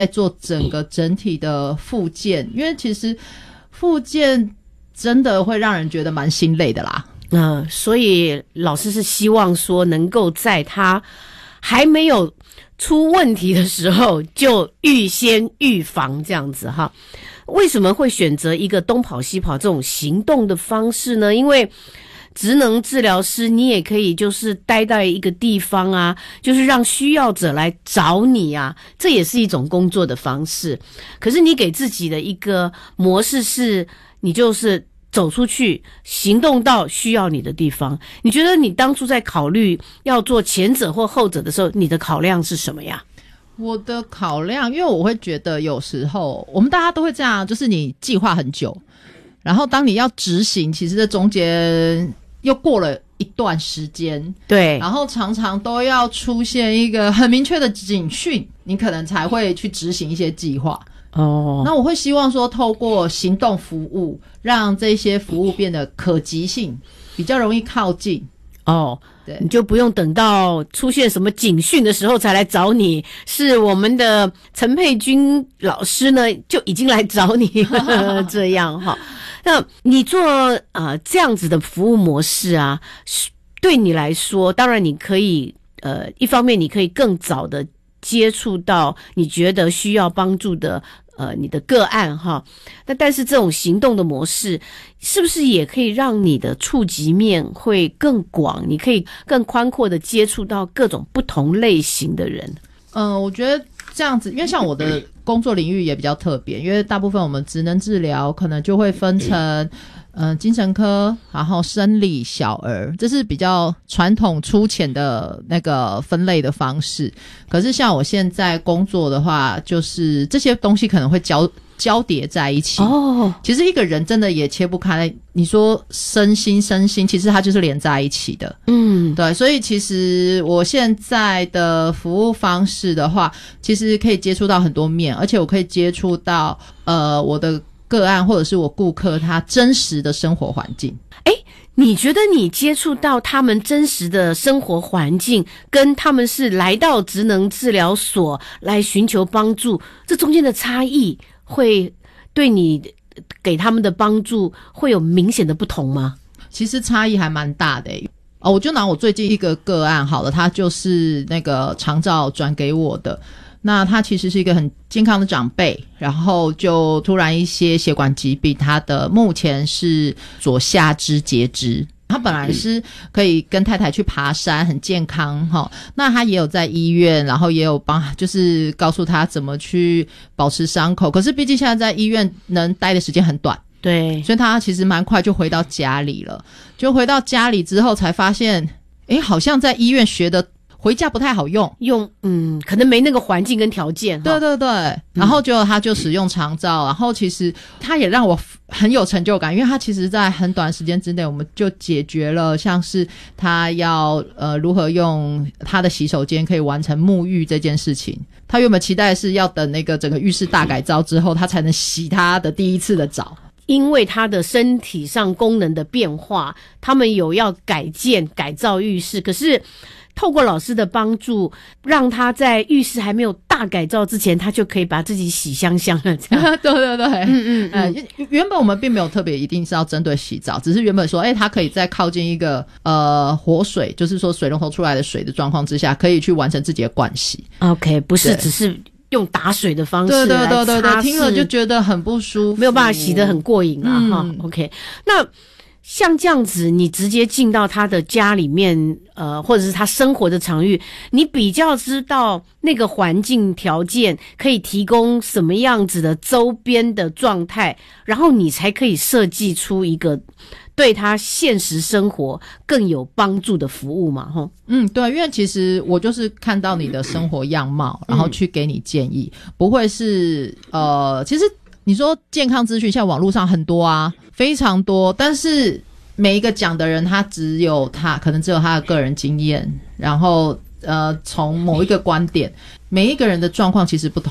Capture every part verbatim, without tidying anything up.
在做整个整体的复健，因为其实复健真的会让人觉得蛮心累的啦。 嗯、呃，所以老师是希望说能够在他还没有出问题的时候就预先预防这样子哈。为什么会选择一个东跑西跑这种行动的方式呢？因为职能治疗师你也可以就是待在一个地方啊，就是让需要者来找你啊，这也是一种工作的方式。可是你给自己的一个模式是你就是走出去行动到需要你的地方。你觉得你当初在考虑要做前者或后者的时候，你的考量是什么呀？ 我的考量，因为我会觉得有时候我们大家都会这样，就是你计划很久，然后当你要执行，其实这中间又过了一段时间， 对， 然后常常都要出现一个很明确的警讯，你可能才会去执行一些计划。哦，那我会希望说透过行动服务让这些服务变得可及性比较容易靠近。 哦，对，你就不用等到出现什么警讯的时候才来找你，是我们的陈佩君老师呢就已经来找你这样哈。那你做呃这样子的服务模式啊，对你来说，当然你可以呃一方面你可以更早的接触到你觉得需要帮助的呃你的个案哈。那但是这种行动的模式是不是也可以让你的触及面会更广，你可以更宽阔的接触到各种不同类型的人？ 嗯、呃，我觉得这样子，因为像我的工作领域也比较特别，因为大部分我们职能治疗可能就会分成嗯、呃、精神科，然后生理、小儿，这是比较传统粗浅的那个分类的方式。可是像我现在工作的话，就是这些东西可能会交交叠在一起。哦，其实一个人真的也切不开，你说身心身心其实它就是连在一起的。嗯，对，所以其实我现在的服务方式的话，其实可以接触到很多面，而且我可以接触到呃我的个案或者是我顾客他真实的生活环境。 诶，你觉得你接触到他们真实的生活环境，跟他们是来到职能治疗所来寻求帮助，这中间的差异会对你给他们的帮助会有明显的不同吗？ 其实差异还蛮大的、欸、哦，我就拿我最近一个个案好了，他就是那个长照转给我的。那他其实是一个很健康的长辈，然后就突然一些血管疾病，他的目前是左下肢截肢。他本来是可以跟太太去爬山，很健康齁。那他也有在医院，然后也有帮，就是告诉他怎么去保持伤口。可是毕竟现在在医院能待的时间很短， 对， 所以他其实蛮快就回到家里了。就回到家里之后才发现，诶，好像在医院学的回家不太好用， 用嗯，可能没那个环境跟条件。 对对对，然后就他就使用长照、嗯，然后其实他也让我很有成就感，因为他其实在很短时间之内，我们就解决了像是他要呃如何用他的洗手间可以完成沐浴这件事情。他原本期待是要等那个整个浴室大改造之后，他才能洗他的第一次的澡。 因为他的身体上功能的变化，他们有要改建改造浴室，可是透过老师的帮助，让他在浴室还没有大改造之前，他就可以把自己洗香香了这样。 对对对，嗯嗯嗯、 呃，原本我们并没有特别一定是要针对洗澡，只是原本说，哎，他可以在靠近一个呃活水，就是说水龙头出来的水的状况之下，可以去完成自己的盥洗。 OK， 不是只是用打水的方式来擦拭， 对对对对对，听了就觉得很不舒服， 没有办法洗得很过瘾啦哈、嗯。OK， 那像这样子，你直接进到他的家里面，呃，或者是他生活的场域，你比较知道那个环境条件可以提供什么样子的周边的状态，然后你才可以设计出一个对他现实生活更有帮助的服务嘛，齁。 嗯，对，因为其实我就是看到你的生活样貌，然后去给你建议，嗯、不会是呃，其实你说健康资讯，现在网络上很多啊，非常多，但是每一个讲的人，他只有他可能只有他的个人经验，然后呃，从某一个观点，每一个人的状况其实不同。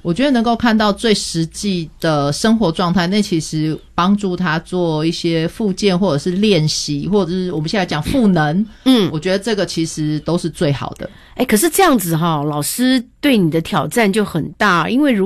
我觉得能够看到最实际的生活状态，那其实帮助他做一些复健或者是练习，或者是我们现在讲赋能，嗯，我觉得这个其实都是最好的。 哎，可是这样子哈，老师对你的挑战就很大，因为如